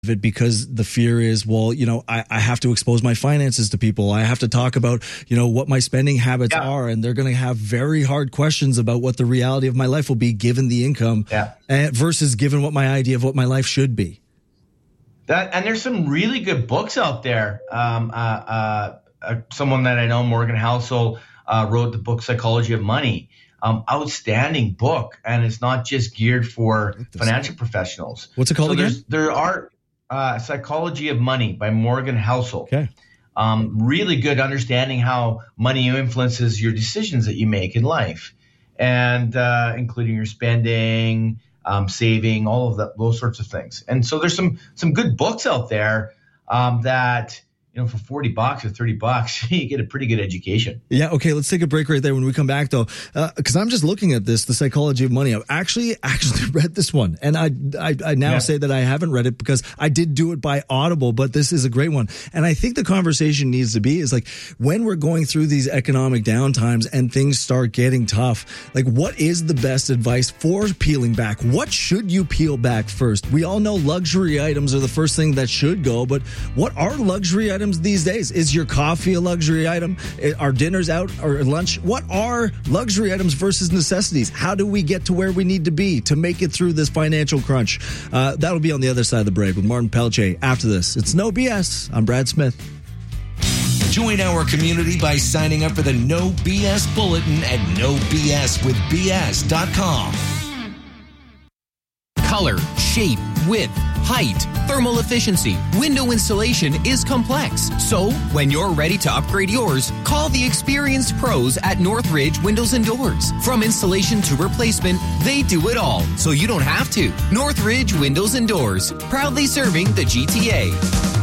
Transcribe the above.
it because the fear is, well, I have to expose my finances to people. I have to talk about, what my spending habits are, and they're going to have very hard questions about what the reality of my life will be given the income versus given what my idea of what my life should be. And there's some really good books out there. Someone that I know, Morgan Housel, wrote the book Psychology of Money. Outstanding book, and it's not just geared for financial professionals. What's it called again? There are Psychology of Money by Morgan Housel. Okay. Really good understanding how money influences your decisions that you make in life, and including your spending, saving, all of those sorts of things. And so there's some good books out there that, for $40 or $30, you get a pretty good education. Yeah. Okay. Let's take a break right there. When we come back, though, because I'm just looking at this, The Psychology of Money. I've actually read this one, and I now say that I haven't read it because I did do it by Audible, but this is a great one. And I think the conversation needs to be is like, when we're going through these economic downtimes and things start getting tough, like, what is the best advice for peeling back? What should you peel back first? We all know luxury items are the first thing that should go, but what are luxury items these days? Is your coffee a luxury item? Are dinners out or lunch? What are luxury items versus necessities? How do we get to where we need to be to make it through this financial crunch? That'll be on the other side of the break with Martin Pelche after this. It's No BS. I'm Brad Smith. Join our community by signing up for the No BS Bulletin at nobswithbs.com. Color, shape, width, height, thermal efficiency, window installation is complex. So, when you're ready to upgrade yours, call the experienced pros at Northridge Windows and Doors. From installation to replacement, they do it all, so you don't have to. Northridge Windows and Doors, proudly serving the GTA.